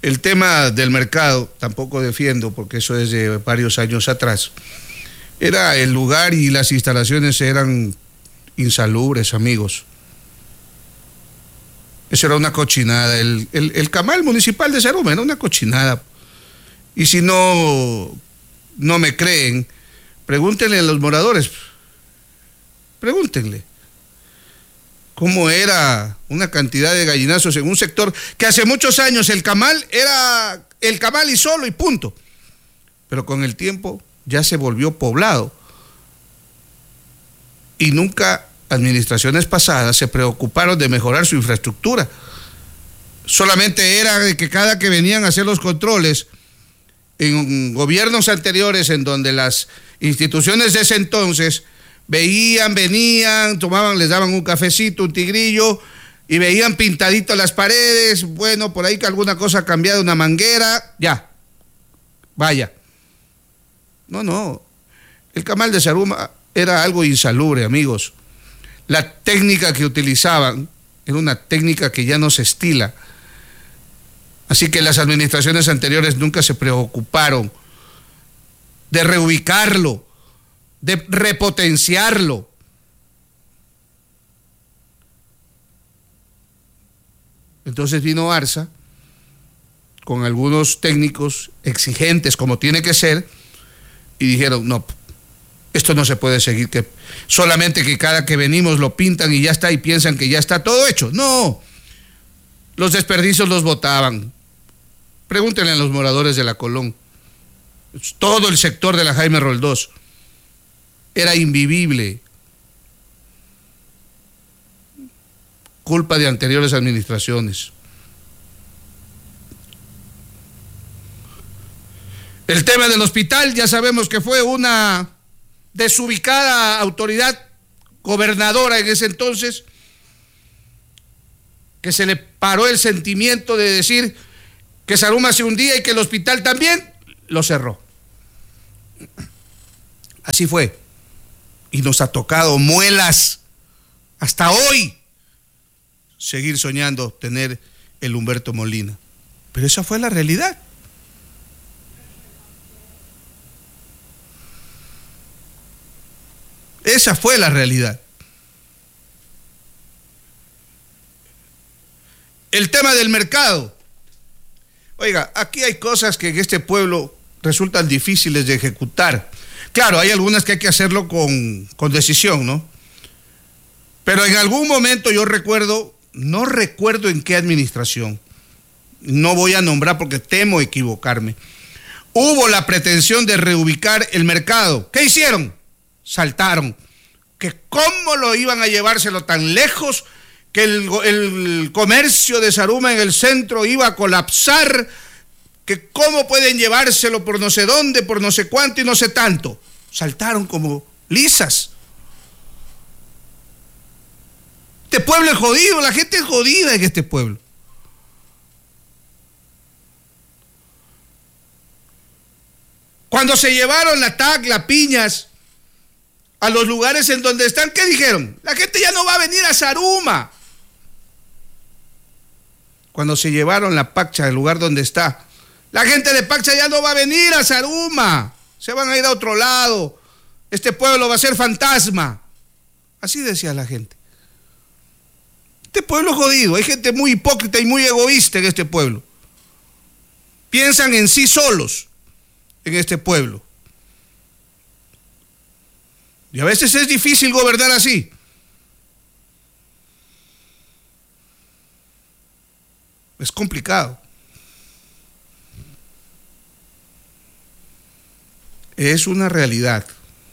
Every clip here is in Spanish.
El tema del mercado, tampoco defiendo, porque eso es de varios años atrás. Era el lugar y las instalaciones eran insalubres, amigos. Eso era una cochinada. El camal municipal de Zaruma era una cochinada. Y si no me creen, pregúntenle a los moradores. Pregúntenle. Cómo era una cantidad de gallinazos en un sector que hace muchos años el camal era el camal y solo y punto. Pero con el tiempo ya se volvió poblado. Y nunca administraciones pasadas se preocuparon de mejorar su infraestructura. Solamente era de que cada que venían a hacer los controles en gobiernos anteriores, en donde las instituciones de ese entonces venían, tomaban, les daban un cafecito, un tigrillo, y veían pintadito las paredes, bueno, por ahí que alguna cosa ha cambiado, una manguera, ya, vaya. No, el camal de Zaruma era algo insalubre, amigos. La técnica que utilizaban era una técnica que ya no se estila. Así que las administraciones anteriores nunca se preocuparon de reubicarlo, de repotenciarlo. Entonces vino Arsa con algunos técnicos exigentes, como tiene que ser, y dijeron, no, esto no se puede seguir, que solamente que cada que venimos lo pintan y ya está, y piensan que ya está todo hecho. No, los desperdicios los botaban. Pregúntenle a los moradores de la Colón. Todo el sector de la Jaime Roldós era invivible. Culpa de anteriores administraciones. El tema del hospital, ya sabemos que fue una desubicada autoridad gobernadora en ese entonces, que se le paró el sentimiento de decir que Zaruma se hundía y que el hospital también, lo cerró. Así fue. Y nos ha tocado muelas hasta hoy seguir soñando tener el Humberto Molina. Pero esa fue la realidad. Esa fue la realidad. El tema del mercado. Oiga, aquí hay cosas que en este pueblo resultan difíciles de ejecutar. Claro, hay algunas que hay que hacerlo con decisión, ¿no? Pero en algún momento yo recuerdo, no recuerdo en qué administración, no voy a nombrar porque temo equivocarme, hubo la pretensión de reubicar el mercado. ¿Qué hicieron? Saltaron. Que cómo lo iban a llevárselo tan lejos, que el comercio de Zaruma en el centro iba a colapsar, que cómo pueden llevárselo por no sé dónde, por no sé cuánto y no sé tanto. Saltaron como lisas. Este pueblo es jodido, la gente es jodida en este pueblo. Cuando se llevaron la Tacla, Piñas, a los lugares en donde están, ¿qué dijeron? La gente ya no va a venir a Zaruma. Cuando se llevaron la Paccha del lugar donde está, la gente de Paccha ya no va a venir a Zaruma. Se van a ir a otro lado. Este pueblo va a ser fantasma. Así decía la gente. Este pueblo es jodido. Hay gente muy hipócrita y muy egoísta en este pueblo. Piensan en sí solos en este pueblo. Y a veces es difícil gobernar así. Es complicado. Es una realidad.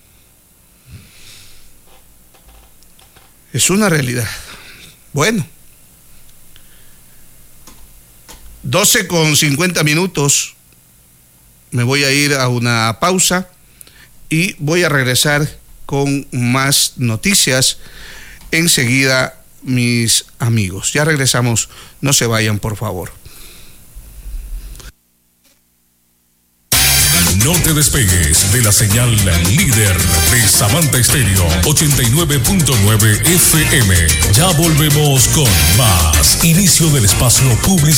Es una realidad. Bueno. 12:50. Me voy a ir a una pausa y voy a regresar con más noticias enseguida, mis amigos. Ya regresamos, no se vayan, por favor. No te despegues de la señal líder de Samantha Estéreo 89.9 FM. Ya volvemos con más. Inicio del espacio publicitario.